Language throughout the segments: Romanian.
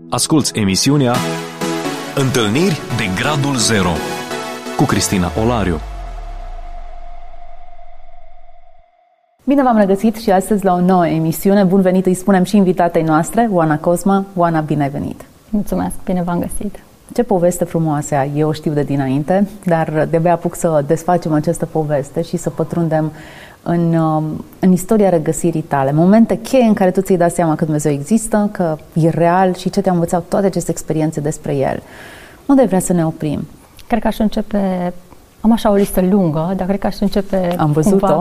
Asculți emisiunea Întâlniri de Gradul Zero cu Cristina Olariu. Bine v-am regăsit și astăzi la o nouă emisiune. Bun venit, îi spunem și invitatei noastre, Oana Cosma. Oana, bine ai venit! Mulțumesc, bine v-am găsit! Ce poveste frumoasă ai, eu o știu de dinainte, dar de-abia apuc să desfacem această poveste și să pătrundem în istoria regăsirii tale. Momente cheie în care tu ți-ai dat seama că Dumnezeu există, că e real și ce te-au învățat toate aceste experiențe despre El. Unde ai vrea să ne oprim? Cred că aș începe, am așa o listă lungă, dar cred că aș începe Am văzut-o.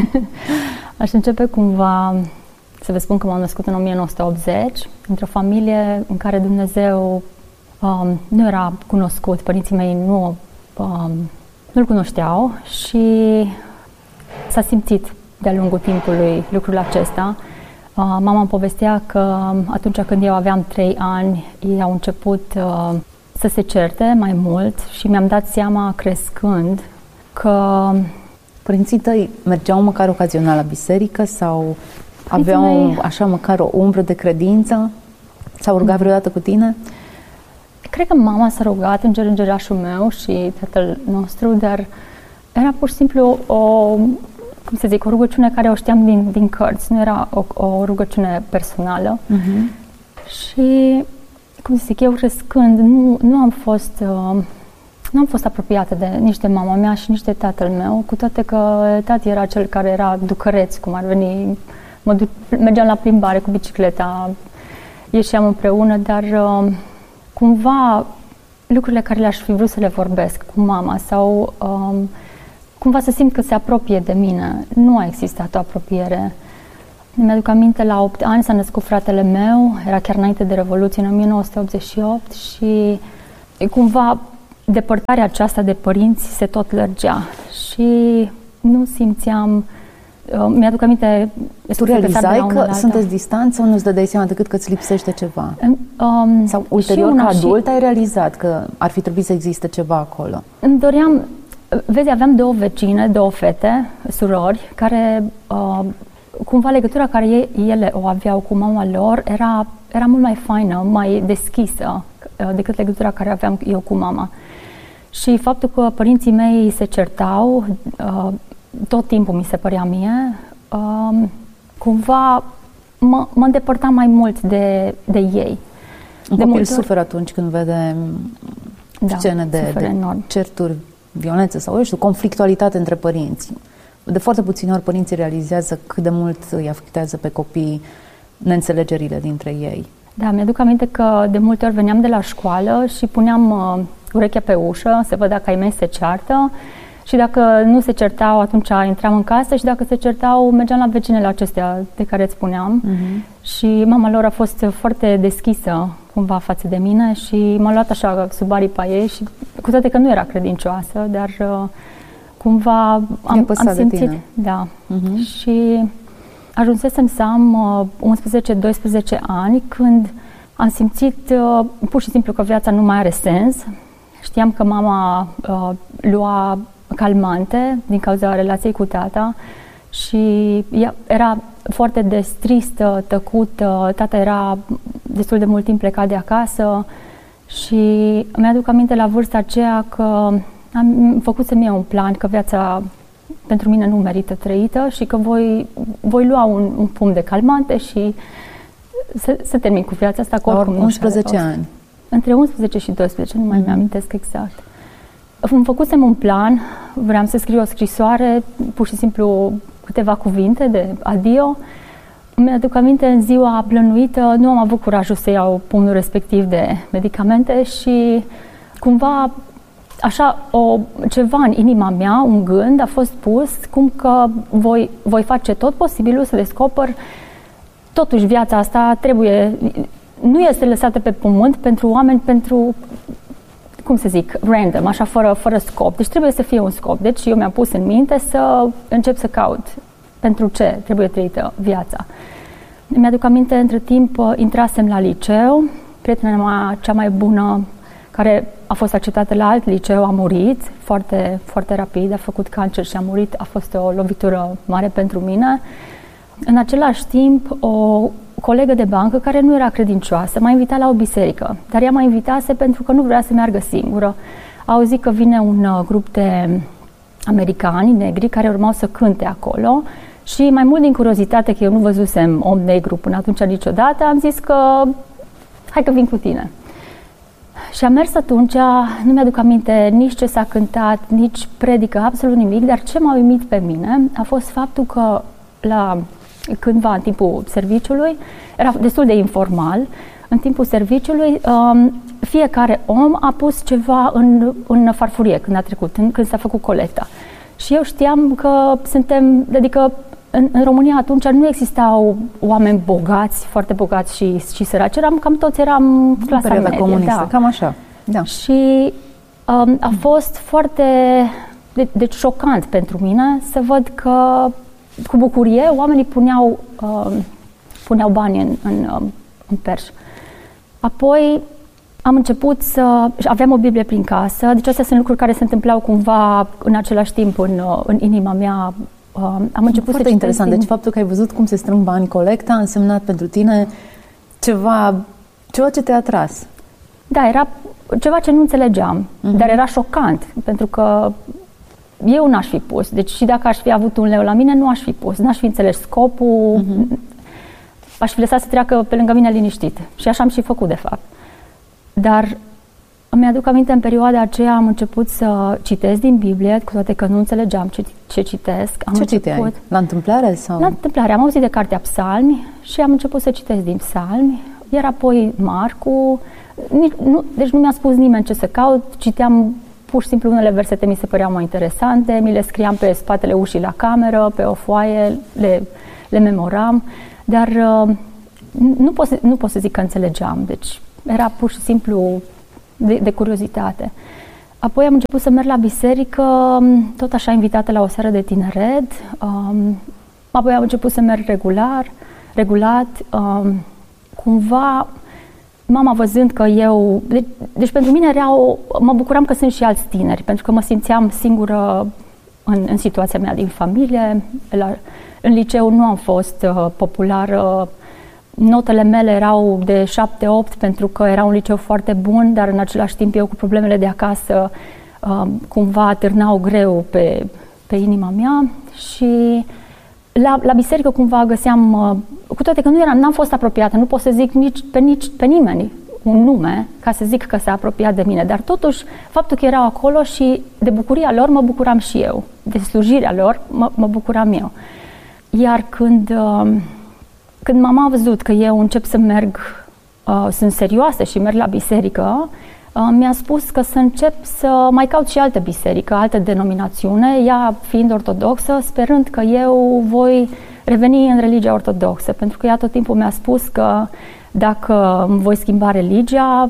Aș începe cumva, să vă spun că m-am născut în 1980, într-o familie în care Dumnezeu nu era cunoscut, părinții mei nu-L cunoșteau și s-a simțit de-a lungul timpului lucrul acesta. Mama îmi povestea că atunci când eu aveam 3 ani, ei au început să se certe mai mult și mi-am dat seama crescând că... Părinții tăi mergeau măcar ocazional la biserică sau aveau așa măcar o umbră de credință? S-au rugat vreodată cu tine? Cred că mama s-a rugat, îngerașul meu și tatăl nostru, dar era pur și simplu o rugăciune care o știam din cărți, nu era o rugăciune personală. Și, eu crescând, nu am fost apropiată nici de mama mea și nici de tatăl meu, cu toate că tati era cel care era ducăreț, cum ar veni. Mergeam la plimbare cu bicicleta, ieșeam împreună, dar cumva lucrurile care le-aș fi vrut să le vorbesc cu mama sau cumva să simt că se apropie de mine, nu a existat o apropiere. Mi-aduc aminte, la 8 ani s-a născut fratele meu, era chiar înainte de Revoluție, în 1988 și cumva depărtarea aceasta de părinți se tot lărgea și nu simțeam, mi-aduc aminte... Tu realizai că sunteți distanți sau nu-ți dădeai seama decât că îți lipsește ceva? Sau ulterior, ca adult, ai realizat că ar fi trebuit să existe ceva acolo? Îmi doream... Vezi, aveam 2 vecine, 2 fete, surori, care cumva legătura care ele o aveau cu mama lor era mult mai faină, mai deschisă decât legătura care aveam eu cu mama. Și faptul că părinții mei se certau, tot timpul mi se părea mie, cumva mă îndepărta mai mult de ei. Un copil suferă atunci când vede scene de certuri, violență sau, conflictualitate între părinți. De foarte puține ori părinții realizează cât de mult îi afectează pe copii neînțelegerile dintre ei. Da, mi-aduc aminte că de multe ori veneam de la școală și puneam urechea pe ușă, să văd dacă ai mei se ceartă și dacă nu se certau, atunci intram în casă și dacă se certau, mergeam la vecinele acestea de care îți spuneam. Și mama lor a fost foarte deschisă cumva față de mine și m-a luat așa sub aripa ei și cu toate că nu era credincioasă, dar cumva am simțit, da. Și ajunsesem să am 11-12 ani când am simțit pur și simplu că viața nu mai are sens. Știam că mama lua calmante din cauza relației cu tata și ea era foarte tristă, tăcută, tata era destul de mult timp plecat de acasă și mi-aduc aminte la vârsta aceea că am făcusem eu un plan că viața pentru mine nu merită trăită și că voi lua un pumn de calmante și să termin cu viața asta. La 11 ani. Între 11 și 12, nu mai mi-amintesc exact. Îmi făcusem un plan, vreau să scriu o scrisoare, pur și simplu câteva cuvinte de adio. Mi-aduc aminte, în ziua plănuită, nu am avut curajul să iau pumnul respectiv de medicamente și cumva așa ceva în inima mea, un gând a fost pus, cum că voi face tot posibilul să descoper totuși viața asta nu este lăsată pe pământ pentru oameni, pentru, random, așa fără scop. Deci trebuie să fie un scop. Deci eu mi-am pus în minte să încep să caut pentru ce trebuie trăită viața. Mi-aduc aminte, între timp, intrasem la liceu, prietena mea cea mai bună, care a fost acceptată la alt liceu, a murit foarte, foarte rapid, a făcut cancer și a murit. A fost o lovitură mare pentru mine. În același timp, colegă de bancă care nu era credincioasă, m-a invitat la o biserică, dar ea mă invitase pentru că nu vrea să meargă singură. A auzit că vine un grup de americani negri care urmau să cânte acolo și mai mult din curiozitate că eu nu văzusem om negru până atunci niciodată, am zis că hai că vin cu tine. Și am mers atunci, nu mi-aduc aminte nici ce s-a cântat, nici predică, absolut nimic, dar ce m-a uimit pe mine a fost faptul că cândva în timpul serviciului, era destul de informal, în timpul serviciului fiecare om a pus ceva în farfurie când a trecut, când s-a făcut colecta. Și eu știam că adică în România atunci nu existau oameni bogați, foarte bogați și săraci, cam toți eram clasa medie. Comunistă, da. Cam așa. Da. Și a fost foarte deci șocant pentru mine să văd că cu bucurie oamenii puneau bani în perș. Apoi am început aveam o Biblie prin casă, deci astea sunt lucruri care se întâmplau cumva în același timp în inima mea. Am început foarte interesant, deci faptul că ai văzut cum se strâng bani colecta a însemnat pentru tine ceva ce te-a atras. Da, era ceva ce nu înțelegeam, dar era șocant, pentru că eu n-aș fi pus. Deci și dacă aș fi avut un leu la mine, nu aș fi pus. N-aș fi înțeles scopul, aș fi lăsat să treacă pe lângă mine liniștit. Și așa am și făcut, de fapt. Dar îmi aduc aminte, în perioada aceea am început să citesc din Biblie, cu toate că nu înțelegeam ce citesc. Ce citeai? La întâmplare? Sau? La întâmplare. Am auzit de cartea Psalmi și am început să citesc din Psalmi, iar apoi Marcu. Deci nu mi-a spus nimeni ce să caut, citeam pur și simplu unele versete mi se păreau mai interesante, mi le scriam pe spatele ușii la cameră, pe o foaie, le memoram, dar nu pot să zic că înțelegeam, deci era pur și simplu de curiozitate. Apoi am început să merg la biserică, tot așa invitată la o seară de tineret, apoi am început să merg regulat, cumva mama văzând că eu... Deci pentru mine mă bucuram că sunt și alți tineri, pentru că mă simțeam singură în situația mea din familie. În liceu nu am fost populară. Notele mele erau de 7-8 pentru că era un liceu foarte bun, dar în același timp eu cu problemele de acasă cumva târnau greu pe inima mea și la biserică cumva găseam, cu toate că n-am fost apropiată, nu pot să zic nici pe nimeni un nume ca să zic că s-a apropiat de mine, dar totuși faptul că erau acolo și de bucuria lor mă bucuram și eu, de slujirea lor mă bucuram eu. Iar când mama a văzut că eu încep să merg, sunt serioasă și merg la biserică, mi-a spus că să încep să mai caut și altă biserică, altă denominațiune, ea fiind ortodoxă, sperând că eu voi reveni în religia ortodoxă, pentru că ea tot timpul mi-a spus că dacă îmi voi schimba religia,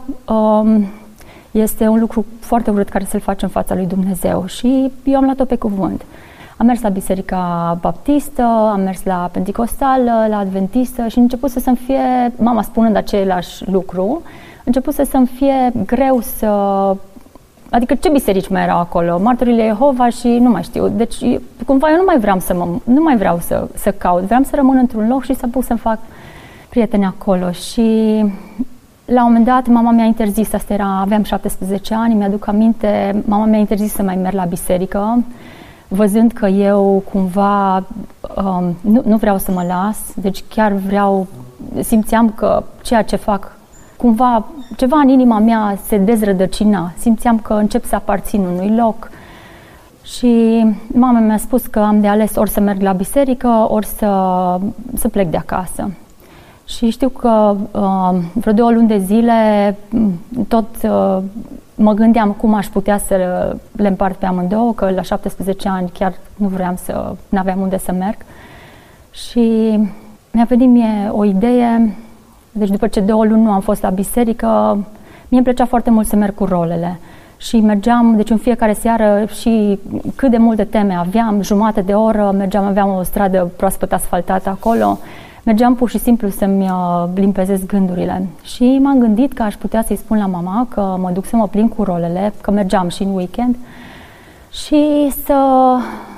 este un lucru foarte urât care să-l faci în fața lui Dumnezeu și eu am luat-o pe cuvânt. Am mers la biserica baptistă, am mers la penticostală, la adventistă și a început să-mi fie, mama spunând același lucru, a început să-mi fie greu să... Adică ce biserici mai erau acolo? Martorile Jehova și nu mai știu. Deci cumva eu nu mai vreau să caut, vreau să rămân într-un loc și să pot să-mi fac prieteni acolo. Și la un moment dat mama mi-a interzis, aveam 17 ani, mi-aduc aminte, mama mi-a interzis să mai merg la biserică, văzând că eu cumva nu vreau să mă las, deci chiar simțeam că ceea ce fac, cumva ceva în inima mea se dezrădăcina, simțeam că încep să aparțin unui loc și mama mi-a spus că am de ales ori să merg la biserică, ori să plec de acasă. Și știu că vreo 2 luni de zile tot mă gândeam cum aș putea să le împart pe amândouă, că la 17 ani chiar n-aveam unde să merg. Și mi-a venit mie o idee, deci după ce 2 luni nu am fost la biserică, mie îmi plăcea foarte mult să merg cu rolele. Și mergeam, deci în fiecare seară și cât de multe teme aveam, jumătate de oră, aveam o stradă proaspăt asfaltată acolo, mergeam pur și simplu să-mi limpezesc gândurile. Și m-am gândit că aș putea să-i spun la mama că mă duc să mă plimb cu rolele, că mergeam și în weekend, și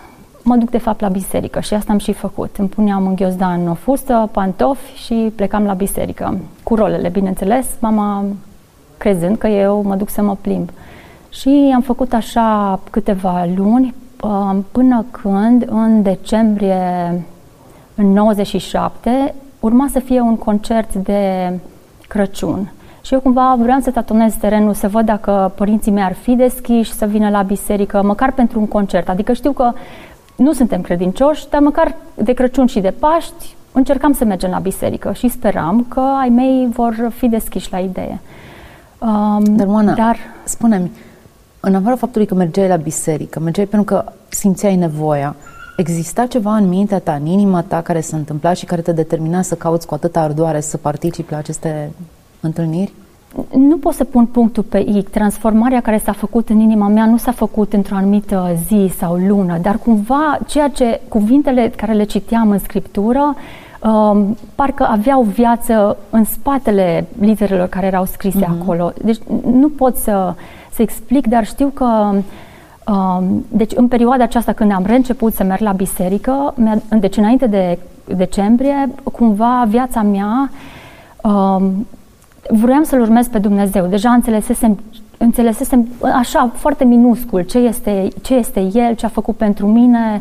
mă duc de fapt la biserică și asta am și făcut. Îmi puneam în ghiozdan o fustă, pantofi și plecam la biserică. Cu rolele, bineînțeles, mama crezând că eu mă duc să mă plimb. Și am făcut așa câteva luni, până când în decembrie în 97 urma să fie un concert de Crăciun. Și eu cumva vreau să tatonez terenul, să văd dacă părinții mei ar fi deschiși să vină la biserică, măcar pentru un concert. Adică știu că nu suntem credincioși, dar măcar de Crăciun și de Paști încercam să mergem la biserică și speram că ai mei vor fi deschiși la idee. Dar, Oana, spune-mi, în afară faptului că mergeai la biserică, mergeai pentru că simțeai nevoia, exista ceva în mintea ta, în inima ta care se întâmpla și care te determina să cauți cu atâta ardoare să participi la aceste întâlniri? Nu pot să pun punctul pe I. Transformarea care s-a făcut în inima mea nu s-a făcut într-o anumită zi sau lună, dar cumva cuvintele care le citeam în Scriptură parcă aveau viață în spatele literelor care erau scrise acolo. Deci nu pot să explic, dar știu că deci în perioada aceasta când am reînceput să merg la biserică, deci înainte de decembrie, cumva viața mea vroiam să-L urmez pe Dumnezeu. Deja înțelesesem așa foarte minuscul ce este El, ce a făcut pentru mine.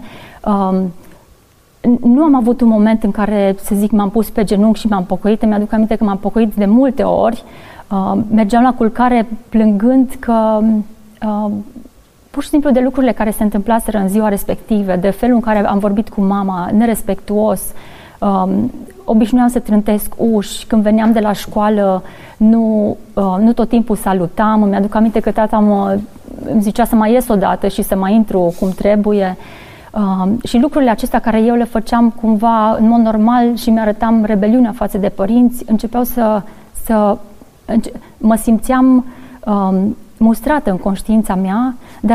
Nu am avut un moment în care, să zic, m-am pus pe genunchi și m-am pocăit. Îmi aduc aminte că m-am pocăit de multe ori. Mergeam la culcare plângând că pur și simplu de lucrurile care se întâmplaseră în ziua respectivă, de felul în care am vorbit cu mama, nerespectuos, obișnuiam să trântesc uși, când veneam de la școală nu tot timpul salutam, îmi aduc aminte că tata îmi zicea să mai ies odată și să mai intru cum trebuie. Și lucrurile acestea care eu le făceam cumva în mod normal și mi-arătam rebeliunea față de părinți, începeau mă simțeam mustrată în conștiința mea, dar